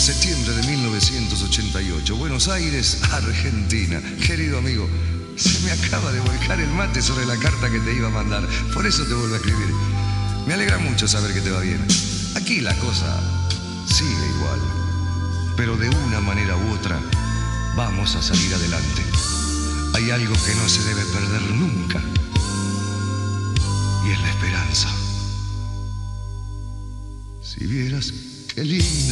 Septiembre de 1988, Buenos Aires, Argentina. Querido amigo, se me acaba de volcar el mate sobre la carta que te iba a mandar. Por eso te vuelvo a escribir. Me alegra mucho saber que te va bien. Aquí la cosa sigue igual, pero de una manera u otra vamos a salir adelante. Hay algo que no se debe perder nunca, y es la esperanza. Si vieras qué linda